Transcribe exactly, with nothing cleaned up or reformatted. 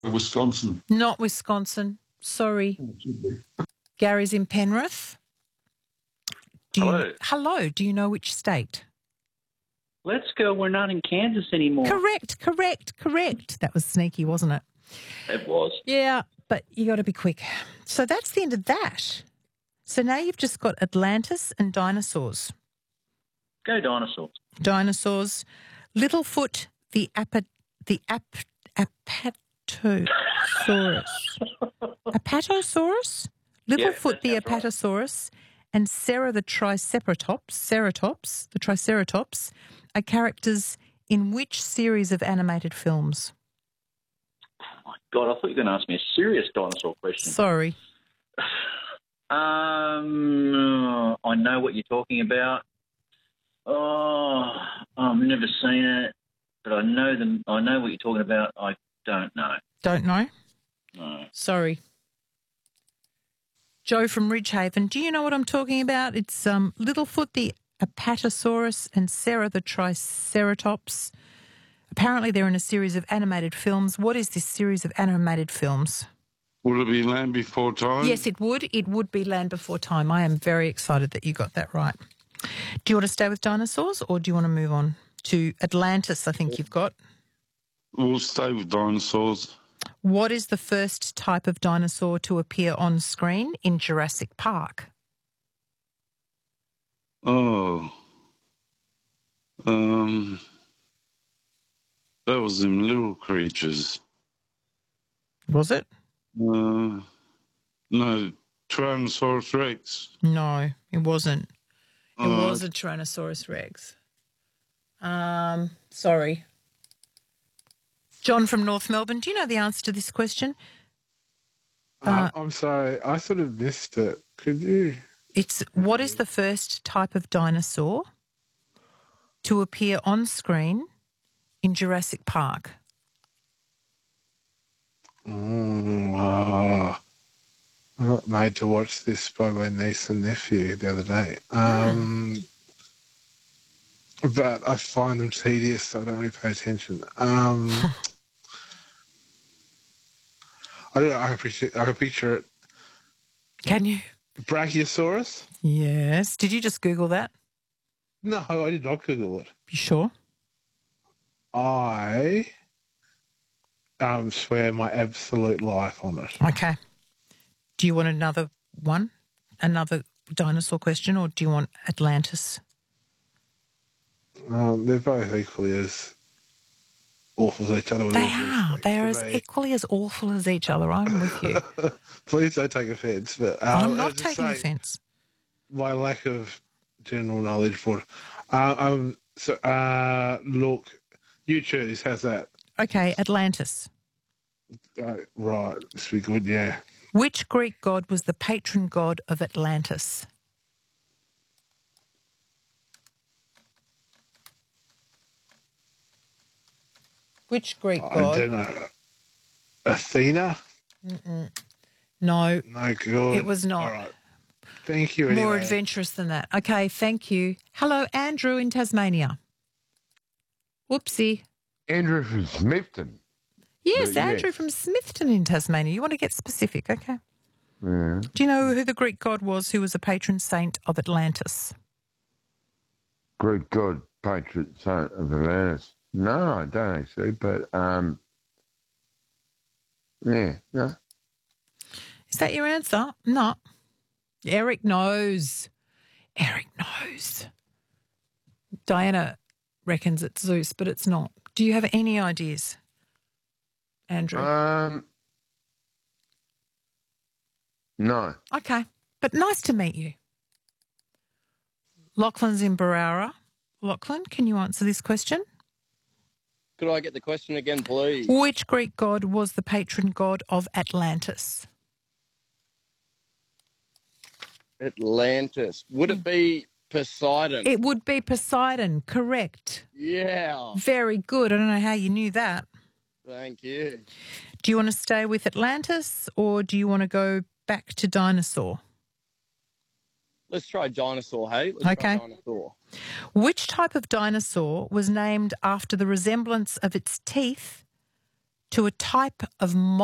Wisconsin. Not Wisconsin. Sorry. Oh, it should be. Gary's in Penrith. Do Hello. You, hello. Do you know which state? Let's go. We're not in Kansas anymore. Correct, correct, correct. That was sneaky, wasn't it? It was. Yeah, but you got to be quick. So that's the end of that. So now you've just got Atlantis and dinosaurs. Go dinosaurs. Dinosaurs. Littlefoot, the apa, the ap, apatosaurus. Apatosaurus? Littlefoot, Yeah, the that sounds right. apatosaurus, and Sarah, the triceratops, ceratops, the triceratops, are characters in which series of animated films? Oh, my God, I thought you were going to ask me a serious dinosaur question. Sorry. Um, I know what you're talking about. Oh, I've never seen it, but I know them. I know what you're talking about. I don't know. Don't know? No. Sorry. Joe from Ridgehaven, do you know what I'm talking about? It's um, Littlefoot, the apatosaurus, and Sarah, the triceratops. Apparently they're in a series of animated films. What is this series of animated films? Would it be Land Before Time? Yes, it would. It would be Land Before Time. I am very excited that you got that right. Do you want to stay with dinosaurs or do you want to move on to Atlantis, I think you've got? We'll stay with dinosaurs. What is the first type of dinosaur to appear on screen in Jurassic Park? Oh. Um. That was them little creatures. Was it? Uh, no, Tyrannosaurus Rex. No, it wasn't. It Uh, was a Tyrannosaurus Rex. Um, sorry. John from North Melbourne, do you know the answer to this question? Uh, Uh, I'm sorry, I sort of missed it. Could you? It's what is the first type of dinosaur to appear on screen in Jurassic Park? Mm, uh, I got made to watch this by my niece and nephew the other day. Um, but I find them tedious, so I don't really pay attention. Um, I don't know, I can picture, I can picture it. Can you? Brachiosaurus? Yes. Did you just Google that? No, I did not Google it. You sure? I um, swear my absolute life on it. Okay. Do you want another one? Another dinosaur question, or do you want Atlantis? Um, they're both equally as awful as each other. with They all due are. respect They are to as me. equally as awful as each other. I'm with you. Please don't take offence, but um, I'm I not was just taking saying, offence. my lack of general knowledge for it. Uh, um, so, uh, look, you choose. How's that? Okay, Atlantis. Uh, right, this will be good. Yeah. Which Greek god was the patron god of Atlantis? Which Greek I god? don't know. Athena? Mm-mm. No, No, God. it was not. All right. Thank you. More Anyway. adventurous than that. Okay, thank you. Hello, Andrew in Tasmania. Whoopsie. Andrew from Smithton. Yes, But Andrew yes. from Smithton in Tasmania. You want to get specific, okay? Yeah. Do you know who the Greek god was who was a patron saint of Atlantis? Greek god, patron saint of Atlantis. No, I don't actually, but um, yeah, no. Is that your answer? No. Eric knows. Eric knows. Diana reckons it's Zeus, but it's not. Do you have any ideas, Andrew? Um, no. Okay. But nice to meet you. Lachlan's in Barara. Lachlan, can you answer this question? Could I get the question again, please? Which Greek god was the patron god of Atlantis? Atlantis. Would it be Poseidon? It would be Poseidon, correct. Yeah. Very good. I don't know how you knew that. Thank you. Do you want to stay with Atlantis or do you want to go back to dinosaur? Let's try dinosaur, hey? Let's Okay. try dinosaur. Which type of dinosaur was named after the resemblance of its teeth to a type of